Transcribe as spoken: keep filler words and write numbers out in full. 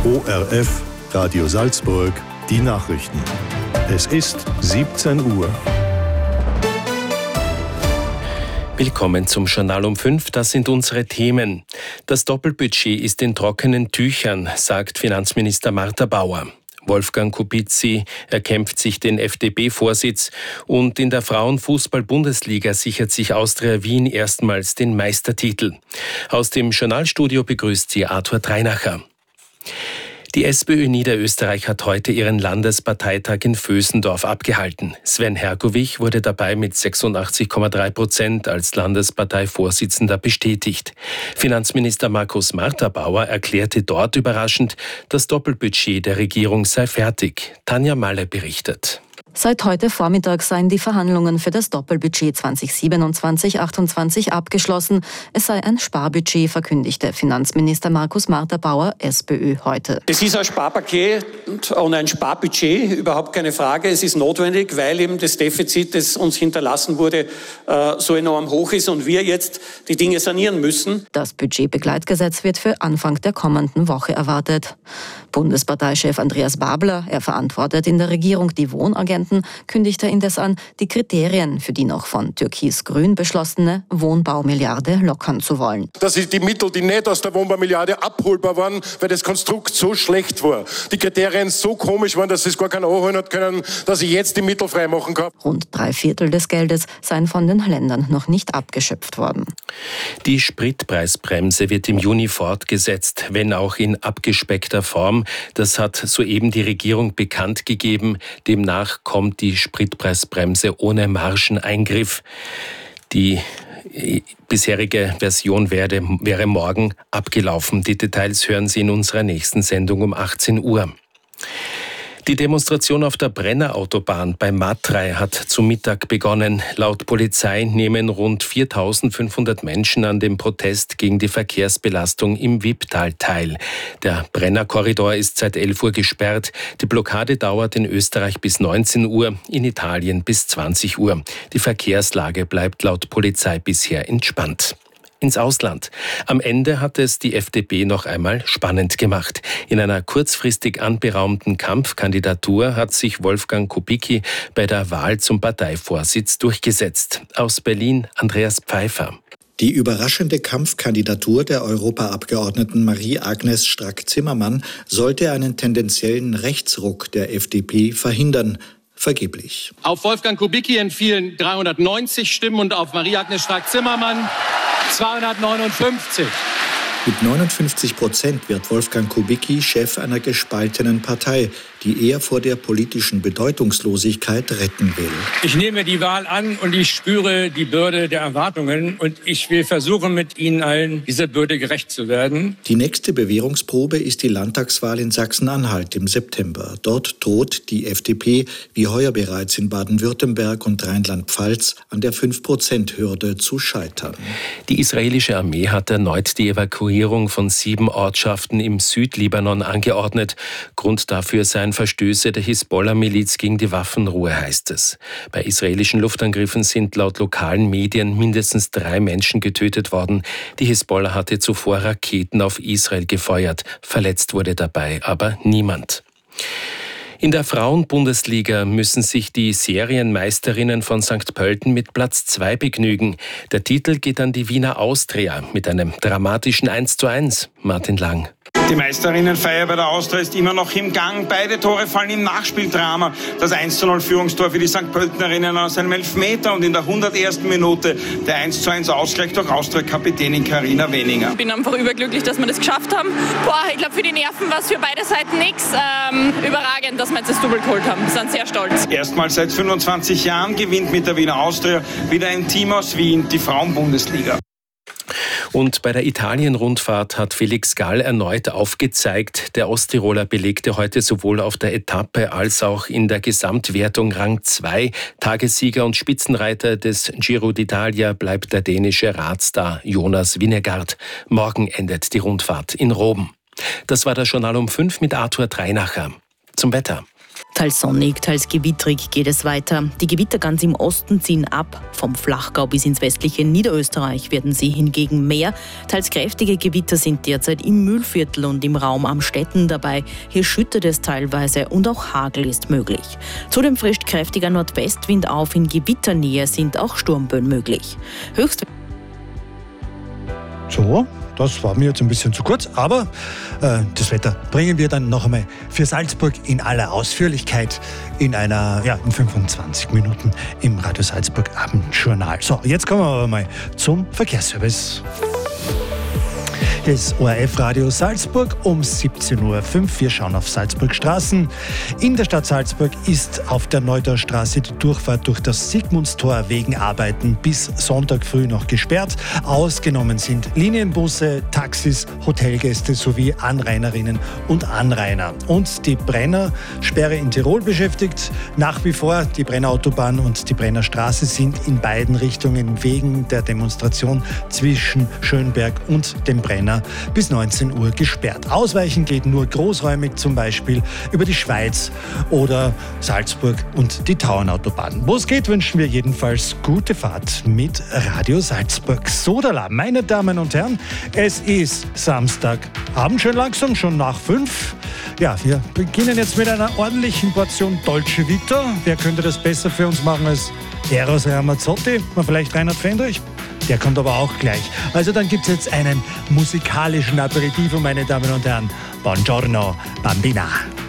O R F, Radio Salzburg, die Nachrichten. Es ist siebzehn Uhr. Willkommen zum Journal um fünf. Das sind unsere Themen. Das Doppelbudget ist in trockenen Tüchern, sagt Finanzminister Martha Bauer. Wolfgang Kubicki erkämpft sich den F D P-Vorsitz und in der Frauenfußball-Bundesliga sichert sich Austria Wien erstmals den Meistertitel. Aus dem Journalstudio begrüßt sie Arthur Dreinacher. Die SPÖ Niederösterreich hat heute ihren Landesparteitag in Vösendorf abgehalten. Sven Hergovich wurde dabei mit sechsundachtzig Komma drei Prozent als Landesparteivorsitzender bestätigt. Finanzminister Markus Martha-Bauer erklärte dort überraschend, das Doppelbudget der Regierung sei fertig. Tanja Malle berichtet. Seit heute Vormittag seien die Verhandlungen für das Doppelbudget zwanzig siebenundzwanzig achtundzwanzig abgeschlossen. Es sei ein Sparbudget, verkündigte Finanzminister Markus Martha-Bauer, SPÖ, heute. Es ist ein Sparpaket und ein Sparbudget, überhaupt keine Frage. Es ist notwendig, weil eben das Defizit, das uns hinterlassen wurde, so enorm hoch ist und wir jetzt die Dinge sanieren müssen. Das Budgetbegleitgesetz wird für Anfang der kommenden Woche erwartet. Bundesparteichef Andreas Babler, er verantwortet in der Regierung die Wohnagenten, kündigte indes an, die Kriterien für die noch von Türkis-Grün beschlossene Wohnbaumilliarde lockern zu wollen. Das sind die Mittel, die nicht aus der Wohnbaumilliarde abholbar waren, weil das Konstrukt so schlecht war. Die Kriterien so komisch waren, dass es gar keiner anholen hat können, dass ich jetzt die Mittel freimachen kann. Rund drei Viertel des Geldes seien von den Ländern noch nicht abgeschöpft worden. Die Spritpreisbremse wird im Juni fortgesetzt, wenn auch in abgespeckter Form. Das hat soeben die Regierung bekannt gegeben. Demnach kommt die Spritpreisbremse ohne Margeneingriff. Die bisherige Version wäre, wäre morgen abgelaufen. Die Details hören Sie in unserer nächsten Sendung um achtzehn Uhr. Die Demonstration auf der Brennerautobahn bei Matrei hat zu Mittag begonnen. Laut Polizei nehmen rund viertausendfünfhundert Menschen an dem Protest gegen die Verkehrsbelastung im Wipptal teil. Der Brennerkorridor ist seit elf Uhr gesperrt. Die Blockade dauert in Österreich bis neunzehn Uhr, in Italien bis zwanzig Uhr. Die Verkehrslage bleibt laut Polizei bisher entspannt. Ins Ausland. Am Ende hat es die F D P noch einmal spannend gemacht. In einer kurzfristig anberaumten Kampfkandidatur hat sich Wolfgang Kubicki bei der Wahl zum Parteivorsitz durchgesetzt. Aus Berlin Andreas Pfeiffer. Die überraschende Kampfkandidatur der Europaabgeordneten Marie-Agnes Strack-Zimmermann sollte einen tendenziellen Rechtsruck der F D P verhindern. Vergeblich. Auf Wolfgang Kubicki entfielen dreihundertneunzig Stimmen und auf Marie-Agnes Strack-Zimmermann zweihundertneunundfünfzig. Mit neunundfünfzig Prozent wird Wolfgang Kubicki Chef einer gespaltenen Partei, die er vor der politischen Bedeutungslosigkeit retten will. Ich nehme die Wahl an und ich spüre die Bürde der Erwartungen und ich will versuchen, mit Ihnen allen dieser Bürde gerecht zu werden. Die nächste Bewährungsprobe ist die Landtagswahl in Sachsen-Anhalt im September. Dort droht die F D P, wie heuer bereits in Baden-Württemberg und Rheinland-Pfalz, an der fünf Prozent Hürde zu scheitern. Die israelische Armee hat erneut die Evakuierung von sieben Ortschaften im Südlibanon angeordnet. Grund dafür seien Verstöße der Hisbollah-Miliz gegen die Waffenruhe, heißt es. Bei israelischen Luftangriffen sind laut lokalen Medien mindestens drei Menschen getötet worden. Die Hisbollah hatte zuvor Raketen auf Israel gefeuert. Verletzt wurde dabei aber niemand. In der Frauenbundesliga müssen sich die Serienmeisterinnen von Sankt Pölten mit Platz zwei begnügen. Der Titel geht an die Wiener Austria mit einem dramatischen eins zu eins. Martin Lang. Die Meisterinnenfeier bei der Austria ist immer noch im Gang. Beide Tore fallen im Nachspieldrama. Das eins zu null Führungstor für die Sankt Pöltenerinnen aus einem Elfmeter und in der hundertersten Minute der eins zu eins Ausgleich durch Austria-Kapitänin Karina Weninger. Ich bin einfach überglücklich, dass wir das geschafft haben. Boah, ich glaube, für die Nerven war es für beide Seiten nichts. Ähm, überragend, dass wir jetzt das Double geholt haben. Wir sind sehr stolz. Erstmals seit fünfundzwanzig Jahren gewinnt mit der Wiener Austria wieder ein Team aus Wien die Frauenbundesliga. Und bei der Italien-Rundfahrt hat Felix Gall erneut aufgezeigt. Der Osttiroler belegte heute sowohl auf der Etappe als auch in der Gesamtwertung Rang zwei. Tagessieger und Spitzenreiter des Giro d'Italia bleibt der dänische Radstar Jonas Vingegaard. Morgen endet die Rundfahrt in Rom. Das war das Journal um fünf mit Arthur Dreinacher. Zum Wetter. Teils sonnig, teils gewittrig geht es weiter. Die Gewitter ganz im Osten ziehen ab. Vom Flachgau bis ins westliche Niederösterreich werden sie hingegen mehr. Teils kräftige Gewitter sind derzeit im Mühlviertel und im Raum Amstetten dabei. Hier schüttet es teilweise und auch Hagel ist möglich. Zudem frischt kräftiger Nordwestwind auf. In Gewitternähe sind auch Sturmböen möglich. Höchst So, das war mir jetzt ein bisschen zu kurz, aber äh, das Wetter bringen wir dann noch einmal für Salzburg in aller Ausführlichkeit in einer, ja, in fünfundzwanzig Minuten im Radio Salzburg Abendjournal. So, jetzt kommen wir aber mal zum Verkehrsservice. Das O R F-Radio Salzburg um siebzehn Uhr fünf. Wir schauen auf Salzburg Straßen. In der Stadt Salzburg ist auf der Neudaustraße die Durchfahrt durch das Sigmundstor wegen Arbeiten bis Sonntag früh noch gesperrt. Ausgenommen sind Linienbusse, Taxis, Hotelgäste sowie Anrainerinnen und Anrainer. Und die Brennersperre in Tirol beschäftigt nach wie vor. Die Brennerautobahn und die Brennerstraße sind in beiden Richtungen wegen der Demonstration zwischen Schönberg und dem Brenner bis neunzehn Uhr gesperrt. Ausweichen geht nur großräumig, zum Beispiel über die Schweiz oder Salzburg und die Tauernautobahn. Wo es geht, wünschen wir jedenfalls gute Fahrt mit Radio Salzburg. Sodala, meine Damen und Herren, es ist Samstagabend, schön langsam, schon nach fünf. Ja, wir beginnen jetzt mit einer ordentlichen Portion Dolce Vita. Wer könnte das besser für uns machen als Eros Ramazzotti? Mal vielleicht Reinhard Fendrich? Der kommt aber auch gleich. Also dann gibt es jetzt einen musikalischen Aperitivo, meine Damen und Herren. Buongiorno, Bambina.